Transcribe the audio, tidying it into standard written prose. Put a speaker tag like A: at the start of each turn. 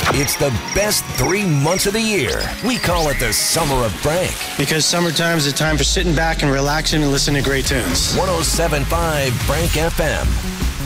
A: It's the best 3 months of the year. We call it the Summer of Frank.
B: Because summertime is a time for sitting back and relaxing and listening to great tunes.
A: 107.5 Frank FM.